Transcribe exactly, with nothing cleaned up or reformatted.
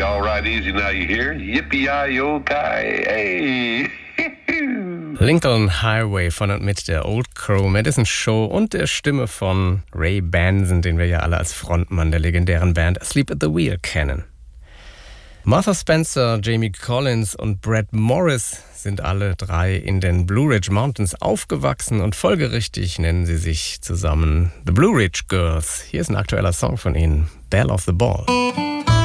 all right easy now, you hear? Yippee-yi-yo-ki, hey! Lincoln Highway von und mit der Old Crow Medicine Show und der Stimme von Ray Benson, den wir ja alle als Frontmann der legendären Band Asleep at the Wheel kennen. Martha Spencer, Jamie Collins und Brett Morris sind alle drei in den Blue Ridge Mountains aufgewachsen und folgerichtig nennen sie sich zusammen The Blue Ridge Girls. Hier ist ein aktueller Song von ihnen, Belle of the Ball.